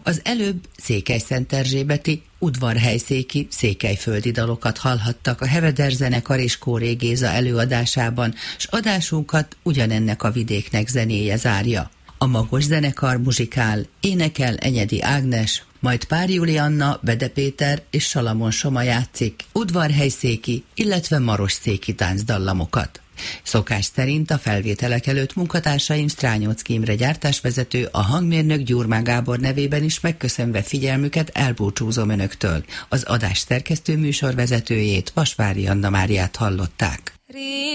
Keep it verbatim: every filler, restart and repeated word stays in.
Az előbb székelyszenterzsébeti, udvarhelyszéki, székelyföldi dalokat hallhattak a Heveder zenekar és Kóré Géza előadásában, s adásunkat ugyanennek a vidéknek zenéje zárja. A Magos zenekar muzsikál, énekel Enyedi Ágnes, majd Pár Julianna, Bede Péter és Salamon Soma játszik udvarhelyszéki, illetve marosszéki táncdallamokat. Szokás szerint a felvételek előtt munkatársaim Strányóczky Imre gyártásvezető, a hangmérnök Gyurmán Gábor nevében is megköszönve figyelmüket elbúcsúzom önöktől. Az adás szerkesztő műsorvezetőjét, Vasvári Anna Máriát hallották.